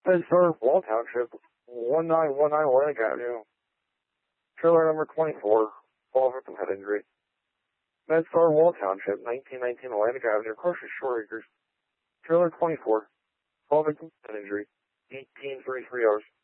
MedStar Wall Township, 1919 Atlantic Avenue. Trailer number 24, fall victim head injury. MedStar Wall Township, 1919 Atlantic Avenue, Crochet Shore Acres. Trailer 24, fall victim head injury, 18:33 hours.